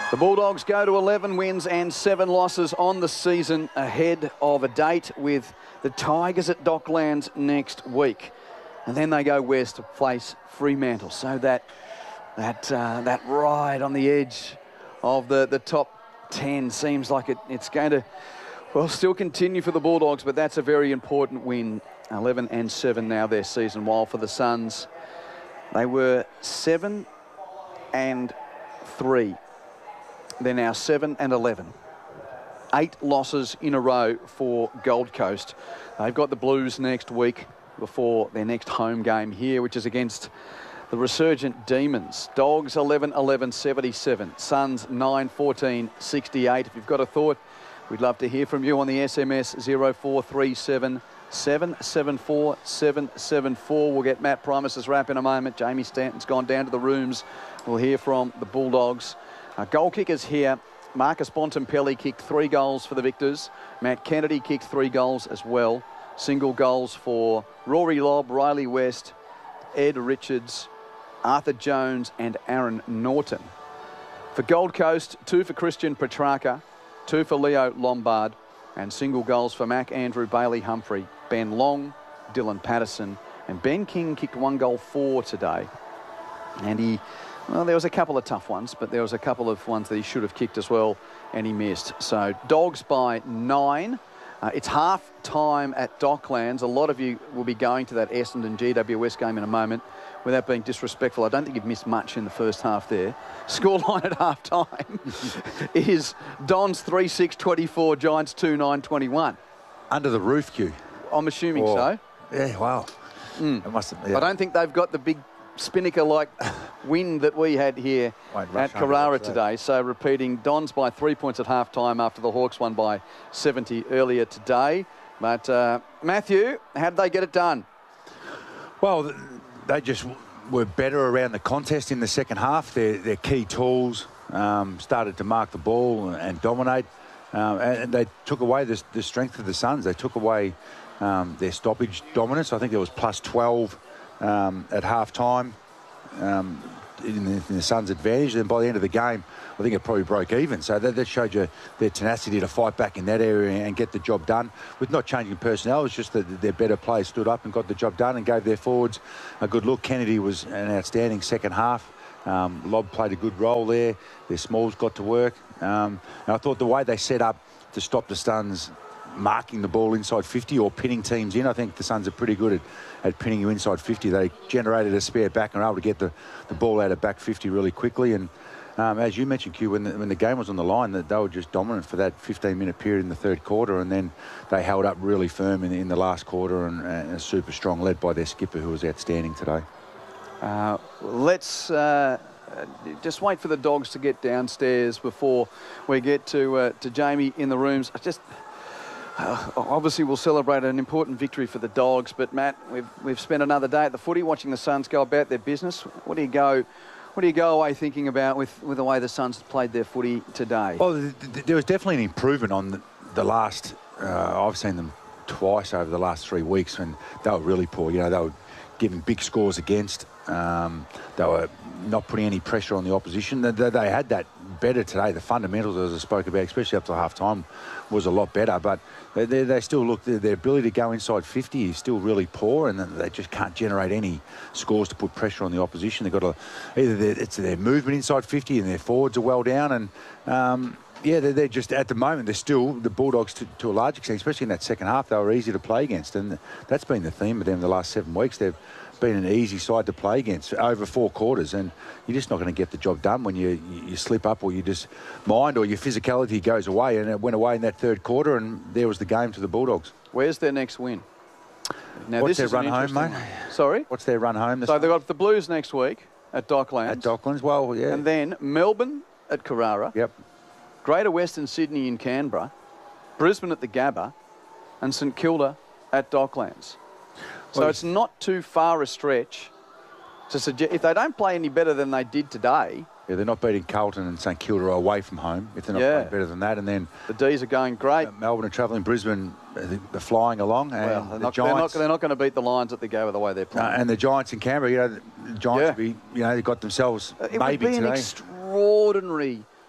The Bulldogs go to 11 wins and 7 losses on the season, ahead of a date with the Tigers at Docklands next week. And then they go west to face Fremantle. So that ride on the edge of the top 10 seems like it's going to, well, still continue for the Bulldogs, but that's a very important win. 11 and 7 now their season, while for the Suns, they were 7 and 3. They're now 7 and 11. 8 losses in a row for Gold Coast. They've got the Blues next week before their next home game here, which is against the resurgent Demons. Dogs 11-11-77. Suns 9-14-68. If you've got a thought, we'd love to hear from you on the SMS 0437 774 774. We'll get Matt Primus' wrap in a moment. Jamie Stanton's gone down to the rooms. We'll hear from the Bulldogs. Goal kickers here. Marcus Bontempelli kicked 3 goals for the Victors. Matt Kennedy kicked 3 goals as well. Single goals for Rory Lobb, Riley West, Ed Richards, Arthur Jones and Aaron Norton. For Gold Coast, 2 for Christian Petrarca, 2 for Leo Lombard, and single goals for Mac Andrew, Bailey Humphrey, Ben Long, Dylan Patterson, and Ben King kicked 1 goal for today. And well, there was a couple of tough ones, but there was a couple of ones that he should have kicked as well, and he missed. So Dogs by 9. It's half time at Docklands. A lot of you will be going to that Essendon GWS game in a moment. Without being disrespectful, I don't think you've missed much in the first half there. Scoreline at half time is Dons 3-6-24, Giants 2-9-21. Under the roof, Q. I'm assuming so. Yeah, wow. It must have, yeah. I don't think they've got the big Spinnaker-like wind that we had here at Carrara today. So repeating, Dons by 3 points at half-time after the Hawks won by 70 earlier today. But Matthew, how did they get it done? Well, they just were better around the contest in the second half. Their key tools started to mark the ball and dominate. And they took away the strength of the Suns. They took away their stoppage dominance. I think there was plus 12 at half-time in the Suns' advantage. Then by the end of the game, I think it probably broke even. So that showed you their tenacity to fight back in that area and get the job done with not changing personnel. It was just that their better players stood up and got the job done and gave their forwards a good look. Kennedy was an outstanding second half. Lobb played a good role there. Their smalls got to work. And I thought the way they set up to stop the Suns marking the ball inside 50 or pinning teams in. I think the Suns are pretty good at pinning you inside 50. They generated a spare back and were able to get the ball out of back 50 really quickly. And as you mentioned, Q, when the game was on the line, that they were just dominant for that 15-minute period in the third quarter, and then they held up really firm in the last quarter and super strong, led by their skipper, who was outstanding today. Let's just wait for the Dogs to get downstairs before we get to Jamie in the rooms. Obviously, we'll celebrate an important victory for the Dogs, but Matt, we've spent another day at the footy watching the Suns go about their business. What do you go away thinking about with the way the Suns played their footy today? Well, there was definitely an improvement on the last. I've seen them twice over the last 3 weeks, and they were really poor. You know, they were giving big scores against. They were not putting any pressure on the opposition. They had that better today. The fundamentals, as I spoke about, especially up to half-time, was a lot better. But they still look, their ability to go inside 50 is still really poor, and they just can't generate any scores to put pressure on the opposition. They've got it's their movement inside 50 and their forwards are well down. And they're just, at the moment, they're still the Bulldogs to a large extent, especially in that second half. They were easy to play against, and that's been the theme of them the last 7 weeks. They've been an easy side to play against over 4 quarters, and you're just not going to get the job done when you slip up, or you just mind, or your physicality goes away. And it went away in that third quarter, and there was the game to the Bulldogs. Where's their next win? Now, what's their run home, mate? Sorry? What's their run home? So they've got the Blues next week at Docklands. At Docklands, well, yeah. And then Melbourne at Carrara. Yep. Greater Western Sydney in Canberra. Brisbane at the Gabba. And St Kilda at Docklands. So it's not too far a stretch to suggest, if they don't play any better than they did today. Yeah, they're not beating Carlton and St Kilda away from home if they're not playing better than that. And then the D's are going great. Melbourne are travelling. Brisbane, they're flying along. And they're not going to beat the Lions at the Gabba the way they're playing. And the Giants in Canberra, the Giants, they got themselves maybe today. It would be an extraordinary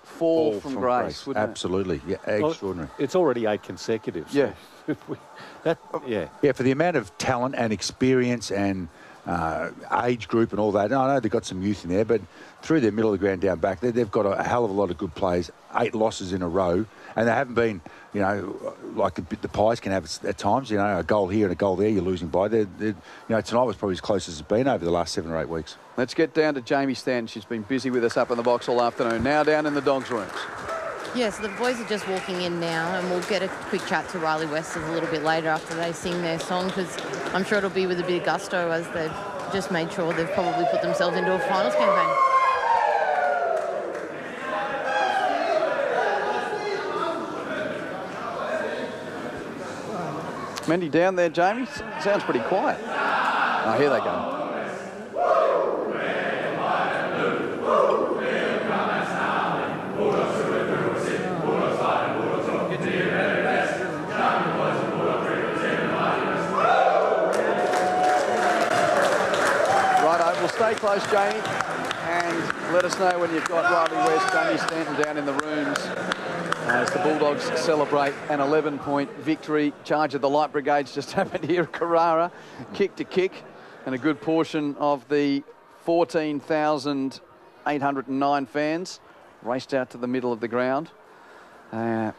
fall from grace, wouldn't Absolutely. Yeah, extraordinary. Well, it's already 8 consecutive. So yeah, for the amount of talent and experience and age group and all that. I know they've got some youth in there, but through their middle of the ground down back, they've got a hell of a lot of good players. 8 losses in a row, and they haven't been, like the Pies can have at times. A goal here and a goal there, you're losing by. Tonight was probably as close as it's been over the last 7 or 8 weeks. Let's get down to Jamie Stanton. She's been busy with us up in the box all afternoon. Now down in the Dogs' rooms. Yes, the boys are just walking in now, and we'll get a quick chat to Riley Westers a little bit later after they sing their song, because I'm sure it'll be with a bit of gusto, as they've just made sure they've probably put themselves into a finals campaign. Mendy down there, Jamie. Sounds pretty quiet. Oh, here they go. Righto, we'll stay close, Jamie, and let us know when you've got Riley West, Jamie Stanton down in the rooms as the Bulldogs celebrate an 11-point victory. Charge of the Light Brigades just happened here at Carrara, kick to kick, and a good portion of the 14,809 fans raced out to the middle of the ground. I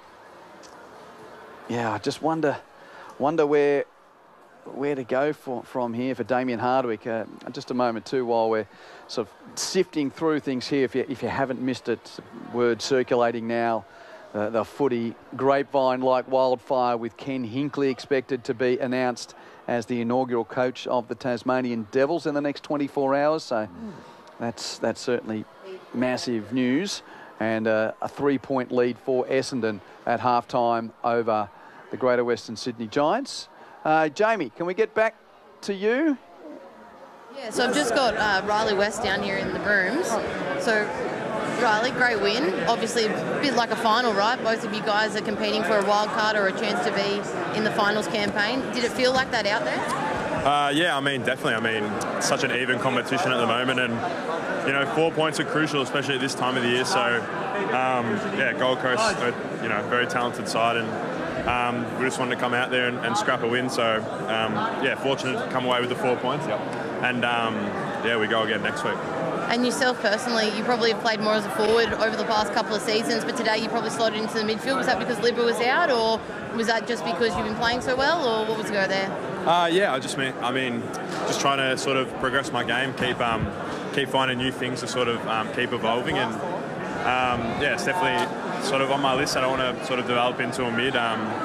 just wonder where to go from here for Damien Hardwick. Just a moment too, while we're sort of sifting through things here. If you haven't missed it, word circulating now. The footy grapevine like wildfire, with Ken Hinkley expected to be announced as the inaugural coach of the Tasmanian Devils in the next 24 hours. So that's certainly massive news. And a 3-point lead for Essendon at halftime over the Greater Western Sydney Giants. Jamie, can we get back to you? Yeah, so I've just got Riley West down here in the rooms. So Riley, great win. Obviously a bit like a final, right? Both of you guys are competing for a wild card or a chance to be in the finals campaign. Did it feel like that out there? Yeah, definitely. It's such an even competition at the moment, and 4 points are crucial, especially at this time of the year. So, Gold Coast are, very talented side, and we just wanted to come out there and scrap a win. So, fortunate to come away with the 4 points. Yep. And we go again next week. And yourself personally, you probably have played more as a forward over the past couple of seasons, but today you probably slotted into the midfield. Was that because Libba was out, or was that just because you've been playing so well, or what was the go there? Just trying to sort of progress my game, keep finding new things to sort of keep evolving, and it's definitely sort of on my list that I want to sort of develop into a mid,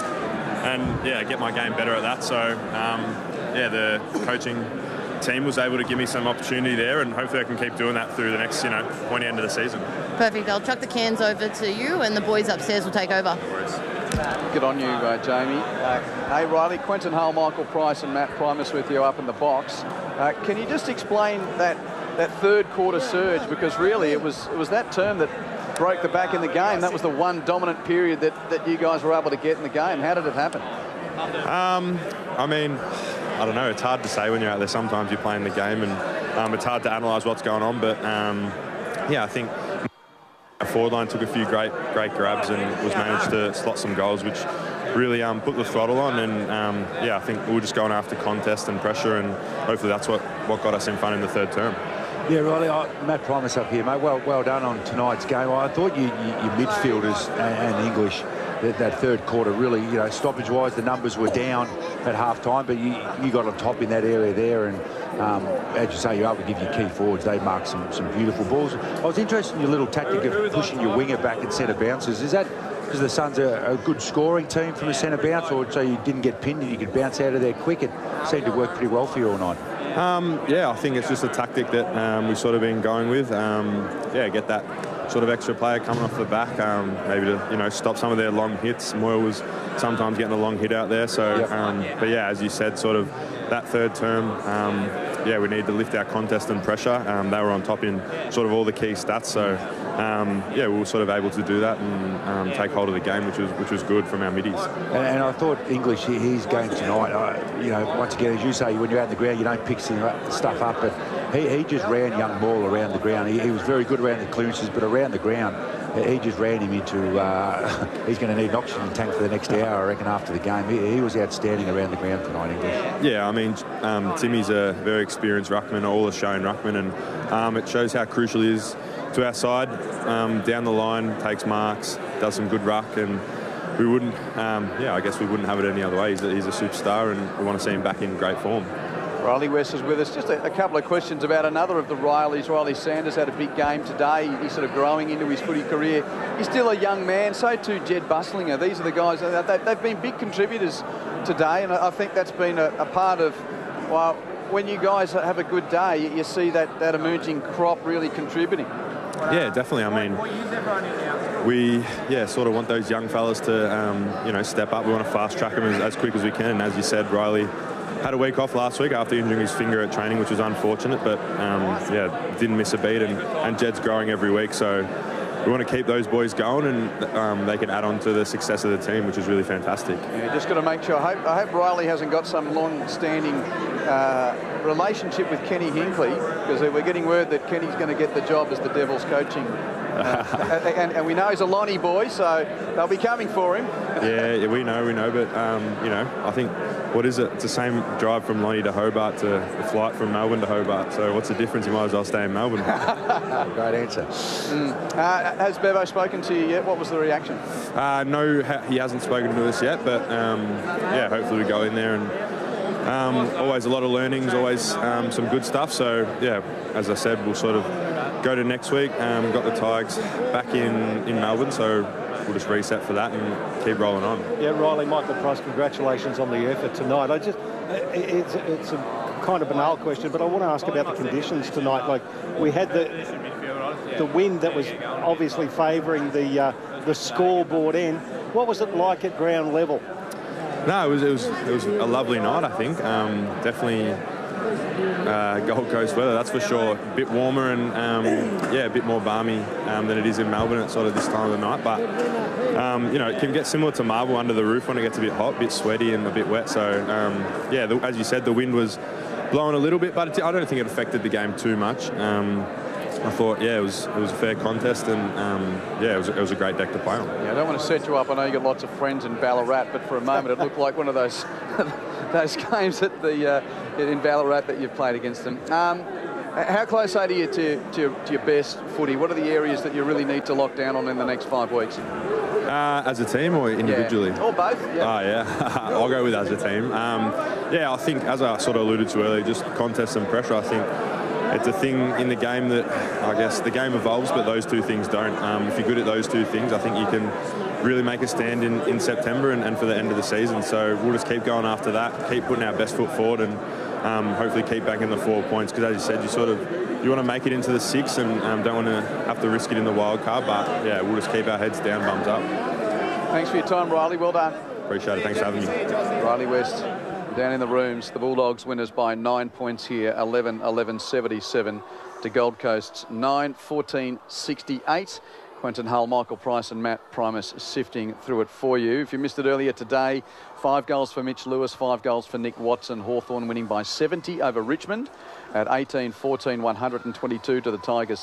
get my game better at that. So the coaching team was able to give me some opportunity there, and hopefully I can keep doing that through the next, pointy end of the season. Perfect. I'll chuck the cans over to you, and the boys upstairs will take over. Good on you, Jamie. Hey, Riley, Quentin Hull, Michael Price and Matt Primus with you up in the box. Can you just explain that third quarter surge? Because really it was that term that broke the back in the game. That was the one dominant period that you guys were able to get in the game. How did it happen? I don't know. It's hard to say when you're out there. Sometimes you're playing the game, and it's hard to analyse what's going on. But I think our forward line took a few great grabs and was managed to slot some goals, which really put the throttle on. And I think we were just going after contest and pressure, and hopefully that's what got us in front in the third term. Yeah, Riley, Matt Primus up here, mate. Well done on tonight's game. I thought your midfielders and English, that third quarter really, stoppage-wise, the numbers were down at half-time, but you got on top in that area there, and as you say, you're able to give your key forwards. They marked some beautiful balls. I was interested in your little tactic of pushing your winger back at centre bounces. Is that because the Suns are a good scoring team from a centre bounce, or so you didn't get pinned and you could bounce out of there quick? It seemed to work pretty well for you all night. I think it's just a tactic that we've sort of been going with. Get that sort of extra player coming off the back, maybe to stop some of their long hits. Moyle was sometimes getting a long hit out there. So, as you said, sort of that third term, we need to lift our contest and pressure. They were on top in sort of all the key stats. So, we were sort of able to do that and take hold of the game, which was good from our middies. And I thought English, his game tonight, once again, as you say, when you're out on the ground, you don't pick stuff up, but he just ran young Maul around the ground. He was very good around the clearances, but around the ground, he just ran him into... he's going to need an oxygen tank for the next hour, I reckon, after the game. He was outstanding around the ground tonight, English. Yeah, I mean, Timmy's a very experienced ruckman, all-Australian ruckman, and it shows how crucial he is to our side. Down the line, takes marks, does some good ruck, and we wouldn't... I guess we wouldn't have it any other way. He's a superstar, and we want to see him back in great form. Riley West is with us. Just a couple of questions about another of the Rileys. Riley Sanders had a big game today. He's sort of growing into his footy career. He's still a young man. So too Jed Buslinger. These are the guys, they've been big contributors today, and I think that's been a part of, well, when you guys have a good day, you see that emerging crop really contributing. Yeah, definitely. I mean, we sort of want those young fellas to step up. We want to fast track them as quick as we can. And as you said, Riley had a week off last week after injuring his finger at training, which was unfortunate, but didn't miss a beat, and Jed's growing every week, so we want to keep those boys going, and they can add on to the success of the team, which is really fantastic. Yeah, just got to make sure. I hope Riley hasn't got some long-standing relationship with Kenny Hinkley, because we're getting word that Kenny's going to get the job as the Devils coaching. And we know he's a Lonnie boy, so they'll be coming for him. Yeah, we know, but I think, what is it? It's the same drive from Lonnie to Hobart to the flight from Melbourne to Hobart. So what's the difference? You might as well stay in Melbourne. Great answer. Has Bevo spoken to you yet? What was the reaction? No, he hasn't spoken to us yet, but hopefully we go in there and always a lot of learnings, always some good stuff. So as I said, we'll sort of go to next week. We've got the Tigers back in Melbourne, so we'll just reset for that and keep rolling on. Yeah, Riley, Michael Price, congratulations on the effort tonight. It's a kind of banal question, but I want to ask about the conditions tonight. Like, we had the wind that was obviously favouring the scoreboard end. What was it like at ground level? No, it was a lovely night, I think. Definitely Gold Coast weather, that's for sure. A bit warmer and a bit more balmy than it is in Melbourne at sort of this time of the night. But it can get similar to Marble under the roof when it gets a bit hot, a bit sweaty and a bit wet. So as you said, the wind was blowing a little bit, but I don't think it affected the game too much. I thought, it was a fair contest, and it was a great deck to play on. Yeah, I don't want to set you up. I know you got lots of friends in Ballarat, but for a moment it looked like one of those games at in Ballarat that you've played against them. How close are you to your best footy? What are the areas that you really need to lock down on in the next 5 weeks? As a team or individually? Or both. I'll go with as a team. I think, as I sort of alluded to earlier, just contest and pressure. I think it's a thing in the game that, I guess, the game evolves, but those two things don't. If you're good at those two things, I think you can really make a stand in September and for the end of the season. So we'll just keep going after that, keep putting our best foot forward, and hopefully keep back in the 4 points. Because as you said, you want to make it into the 6 and don't want to have to risk it in the wild card. But we'll just keep our heads down, bums up. Thanks for your time, Riley. Well done. Appreciate it. Thanks for having me. Riley West down in the rooms. The Bulldogs winners by 9 points here, 11-11-77 to Gold Coast's 9-14-68. Quentin Hull, Michael Price and Matt Primus sifting through it for you. If you missed it earlier today, 5 goals for Mitch Lewis, 5 goals for Nick Watson. Hawthorn winning by 70 over Richmond at 18-14, 122 to the Tigers,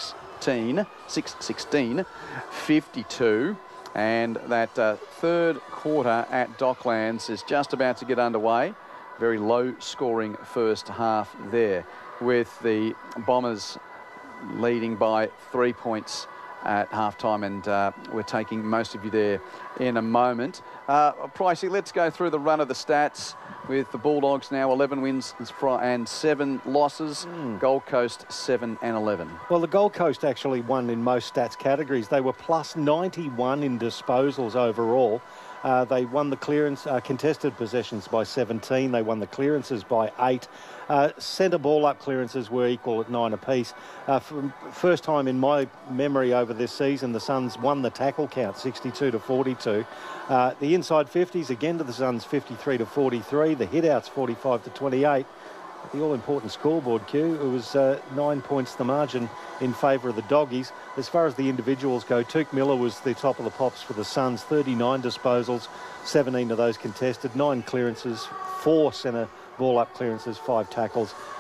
6-16, 52. And that third quarter at Docklands is just about to get underway. Very low-scoring first half there, with the Bombers leading by 3 points at halftime, and we're taking most of you there in a moment. Pricey, let's go through the run of the stats with the Bulldogs now 11 wins and 7 losses. Gold Coast 7-11. Well, the Gold Coast actually won in most stats categories. They were plus 91 in disposals overall. They won the clearance, contested possessions by 17. They won the clearances by 8. Centre ball up clearances were equal at 9 apiece. For first time in my memory over this season, the Suns won the tackle count 62-42. The inside 50s again to the Suns 53-43. The hit-outs 45-28. The all-important scoreboard, Q, it was 9 points the margin in favour of the Doggies. As far as the individuals go, Tuke Miller was the top of the pops for the Suns, 39 disposals, 17 of those contested, 9 clearances, 4 centre ball-up clearances, 5 tackles.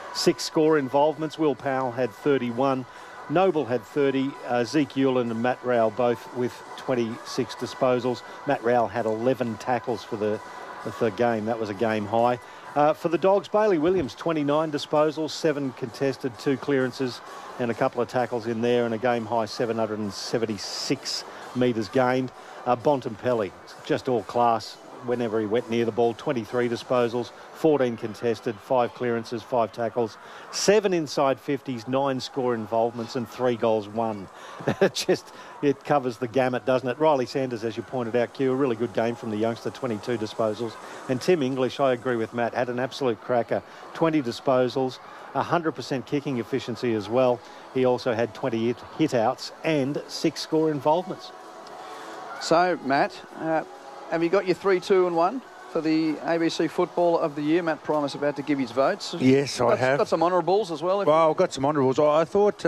6 score involvements. Will Powell had 31. Noble had 30. Zeke Hewland and Matt Rowell both with 26 disposals. Matt Rowell had 11 tackles for the game. That was a game high. For the Dogs, Bailey Williams, 29 disposals, 7 contested, 2 clearances and a couple of tackles in there, and a game high 776 metres gained. Bontempelli, just all class whenever he went near the ball, 23 disposals, 14 contested, 5 clearances, 5 tackles, 7 inside 50s, 9 score involvements and 3 goals won. It covers the gamut, doesn't it? Riley Sanders, as you pointed out, Q, a really good game from the youngster, 22 disposals. And Tim English, I agree with Matt, had an absolute cracker, 20 disposals, 100% kicking efficiency as well. He also had 20 hit-outs and 6 score involvements. So, Matt, have you got your 3, 2 and 1 for the ABC Footballer of the Year? Matt Primus about to give his votes. Yes, I have. Got some honourables as well? Well, I've got some honourables. I thought,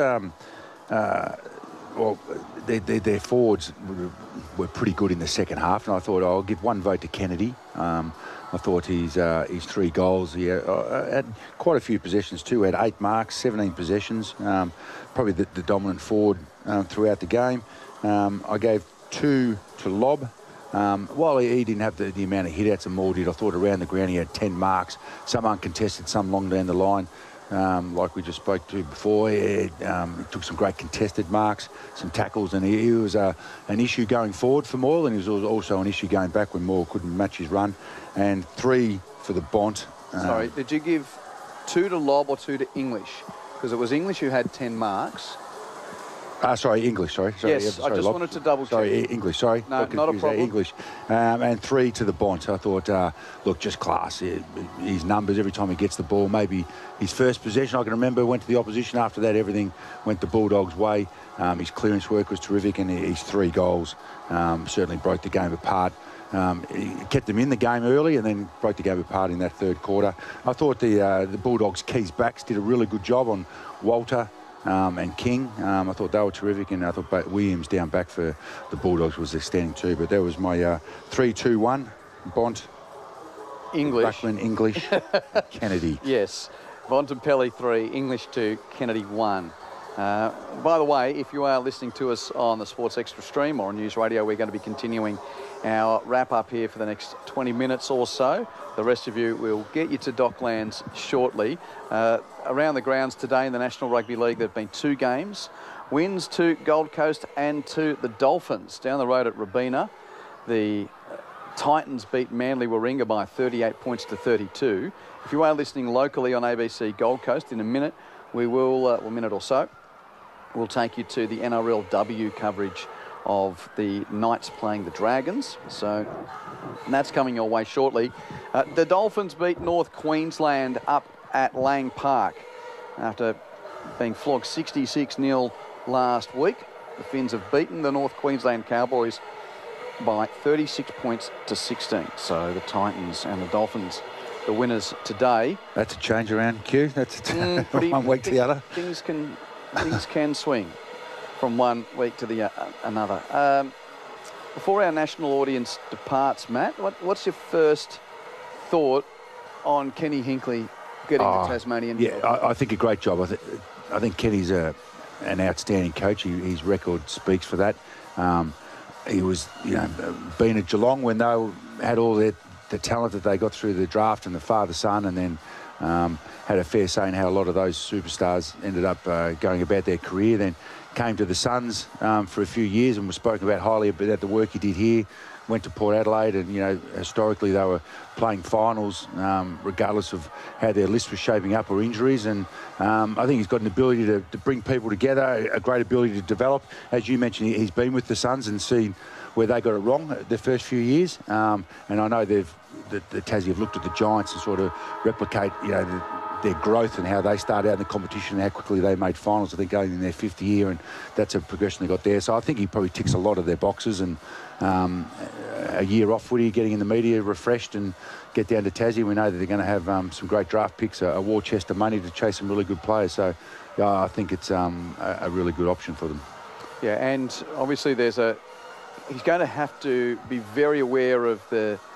their forwards were pretty good in the second half, and I thought I'll give one vote to Kennedy. I thought his 3 goals, he had quite a few possessions too. He had 8 marks, 17 possessions, probably the dominant forward throughout the game. I gave 2 to Lobb. While he didn't have the amount of hit-outs and Moore did, I thought around the ground he had 10 marks, some uncontested, some long down the line. Like we just spoke to before, he took some great contested marks, some tackles, and he was an issue going forward for Moyle, and he was also an issue going back when Moyle couldn't match his run. And 3 for the Bont. Sorry, did you give 2 to Lobb or 2 to English? Because it was English who had 10 marks. Sorry, English, sorry. Yes, I just wanted to double check. Sorry, English, sorry. No, not a problem. English. And 3 to the Bont. I thought, look, just class. His numbers every time he gets the ball. Maybe his first possession, I can remember, went to the opposition. After that, everything went the Bulldogs' way. His clearance work was terrific, and his 3 goals certainly broke the game apart. He kept them in the game early and then broke the game apart in that third quarter. I thought the Bulldogs' keys backs did a really good job on Walter and King. I thought they were terrific, and I thought Williams down back for the Bulldogs was outstanding too. But that was my 3, 2, 1. Bont, English. Buckland, English, Kennedy. Yes. Bontempelli 3, English 2, Kennedy 1. By the way, if you are listening to us on the Sports Extra stream or on News Radio, we're going to be continuing our wrap-up here for the next 20 minutes or so. The rest of you will get you to Docklands shortly. Around the grounds today in the National Rugby League, there have been 2 games. Wins to Gold Coast and to the Dolphins. Down the road at Robina, the Titans beat Manly Warringah by 38 points to 32. If you are listening locally on ABC Gold Coast, in a minute, we will, a minute or so, we'll take you to the NRLW coverage of the Knights playing the Dragons. So that's coming your way shortly. The Dolphins beat North Queensland up at Lang Park after being flogged 66-0 last week. The Finns have beaten the North Queensland Cowboys by 36 points to 16. So the Titans and the Dolphins, the winners today. That's a change around, Q. That's one week to the other. Things can swing from one week to the another. Before our national audience departs, Matt, what's your first thought on Kenny Hinkley getting the Tasmanian? Yeah, I think a great job. I think Kenny's an outstanding coach. His record speaks for that. He was, been at Geelong when they had all the talent that they got through the draft and the father-son, and then had a fair say in how a lot of those superstars ended up going about their career. Then came to the Suns for a few years and was spoken about highly about the work he did here. Went to Port Adelaide, and historically they were playing finals regardless of how their list was shaping up or injuries. And I think he's got an ability to bring people together, a great ability to develop. As you mentioned, he's been with the Suns and seen where they got it wrong the first few years. And I know the Tassie have looked at the Giants and sort of replicate their growth and how they started out in the competition and how quickly they made finals. I think going in their 5th year, and that's a progression they got there. So I think he probably ticks a lot of their boxes, and a year off footy, getting in the media refreshed, and get down to Tassie. We know that they're going to have some great draft picks, a war chest of money to chase some really good players. So I think it's a really good option for them. Yeah, and obviously he's going to have to be very aware of the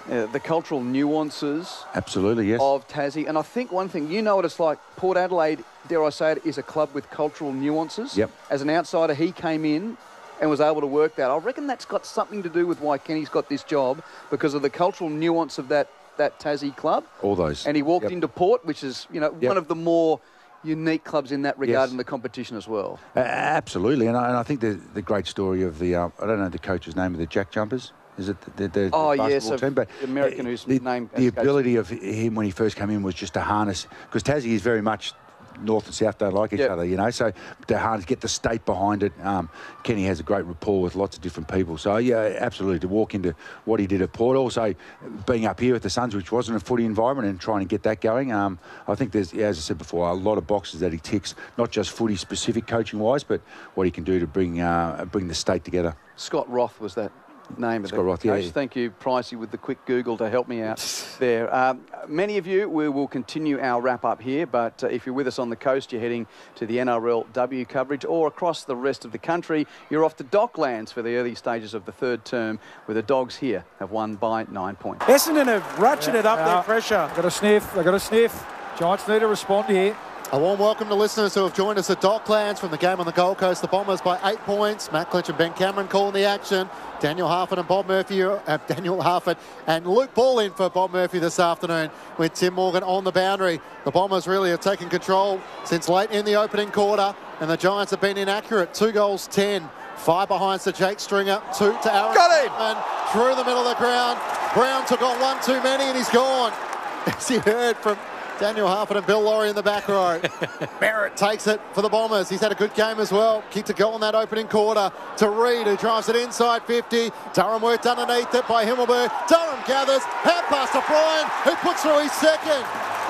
the cultural nuances Absolutely, yes. of Tassie. And I think one thing, you know what it's like, Port Adelaide, dare I say it, is a club with cultural nuances. Yep. As an outsider, he came in and was able to work that. I reckon that's got something to do with why Kenny's got this job, because of the cultural nuance of that Tassie club. All those. And he walked into Port, which is, one of the more unique clubs in that regard in the competition as well. Absolutely. And I think the great story of the, I don't know the coach's name, of the Jack Jumpers. Is it the basketball team? But the American whose name... The ability of him when he first came in was just to harness, because Tassie is very much North and South don't like each other, so to harness, get the state behind it. Kenny has a great rapport with lots of different people. So, yeah, absolutely, to walk into what he did at Port, also being up here with the Suns, which wasn't a footy environment, and trying to get that going. I think there's, as I said before, a lot of boxes that he ticks, not just footy-specific coaching-wise, but what he can do to bring the state together. Scott Roth was that name of the Roth, coach. yeah. Thank you, Pricey, with the quick Google to help me out there. Many of you, we will continue our wrap-up here, but if you're with us on the coast, you're heading to the NRLW coverage, or across the rest of the country, you're off to Docklands for the early stages of the third term, where the Dogs here have won by 9 points. Essendon have ratcheted up their pressure. Got a sniff. Giants need to respond here. A warm welcome to listeners who have joined us at Docklands from the game on the Gold Coast. The Bombers by 8 points. Matt Clinch and Ben Cameron calling the action. Daniel Harford and Bob Murphy, Daniel Harford and Luke Ball in for Bob Murphy this afternoon, with Tim Morgan on the boundary. The Bombers really have taken control since late in the opening quarter, and the Giants have been inaccurate. 2 goals, 10. 5 behind Sir Jake Stringer, 2 to Aaron. Got him! And through the middle of the ground. Brown took on 1 too many and he's gone. As you heard from Daniel Harford and Bill Laurie in the back row. Barrett takes it for the Bombers. He's had a good game as well. Kicked a goal in that opening quarter to Reid, who drives it inside 50. Durham worked underneath it by Himmelberg. Durham gathers, hand pass to Bryan, who puts through his second.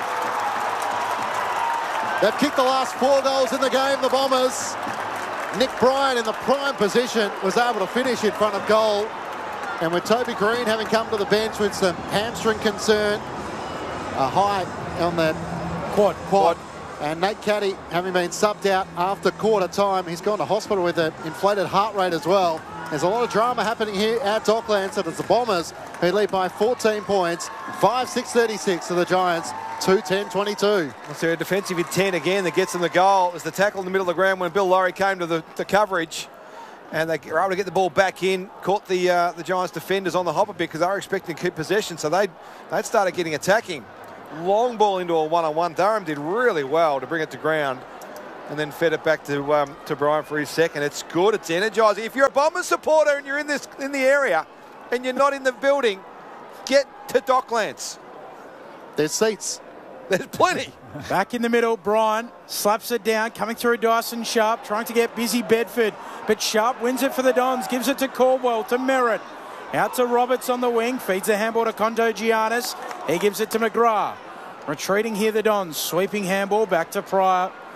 They've kicked the last 4 goals in the game, the Bombers. Nick Bryan in the prime position was able to finish in front of goal. And with Toby Green having come to the bench with some hamstring concern, a high on the quad. And Nate Caddy, having been subbed out after quarter time, he's gone to hospital with an inflated heart rate as well. There's a lot of drama happening here at Docklands, and it's the Bombers who lead by 14 points, 5-6-36 to the Giants, 2-10-22. So a defensive intent again that gets them the goal. It was the tackle in the middle of the ground when Bill Laurie came to the coverage, and they were able to get the ball back in, caught the Giants defenders on the hop a bit because they were expecting to keep possession, so they'd started getting attacking. Long ball into a one-on-one. Durham did really well to bring it to ground and then fed it back to Bryan for his second. It's good. It's energising. If you're a Bombers supporter and you're in the area and you're not in the building, get to Docklands. There's seats. There's plenty. Back in the middle, Bryan slaps it down, coming through Dyson Sharp, trying to get busy Bedford. But Sharp wins it for the Dons, gives it to Caldwell, to Merritt. Out to Roberts on the wing, feeds a handball to Conto Giannis. He gives it to McGrath. Retreating here, the Dons, sweeping handball back to Pryor.